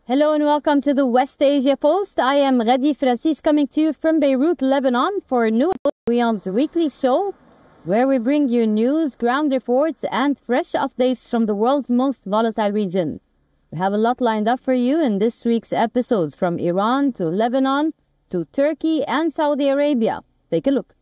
Hello and welcome to the West Asia Post. I am Ghadi Francis coming to you from Beirut, Lebanon for a new WIOM's weekly show where we bring you news, ground reports and fresh updates from the world's most volatile region. We have a lot lined up for you in this week's episode, from Iran to Lebanon to Turkey and Saudi Arabia. Take a look.